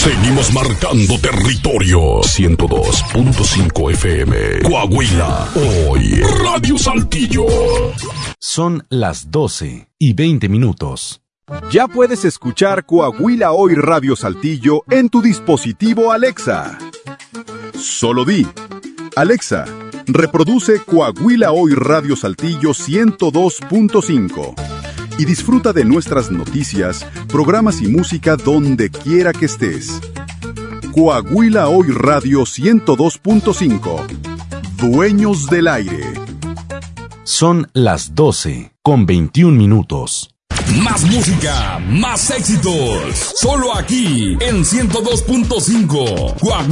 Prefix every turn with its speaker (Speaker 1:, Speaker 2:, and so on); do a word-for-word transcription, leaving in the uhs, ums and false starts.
Speaker 1: Seguimos marcando territorio. ciento dos punto cinco F M. Coahuila. Hoy. Radio Saltillo.
Speaker 2: Son las doce y veinte minutos.
Speaker 3: Ya puedes escuchar Coahuila Hoy Radio Saltillo en tu dispositivo Alexa. Solo di: Alexa, reproduce Coahuila Hoy Radio Saltillo ciento dos punto cinco y disfruta de nuestras noticias, programas y música donde quiera que estés. Coahuila Hoy Radio ciento dos punto cinco. Dueños del aire.
Speaker 2: Son las doce con veintiún minutos.
Speaker 1: Más música, más éxitos. Solo aquí en ciento dos punto cinco. Coahuila.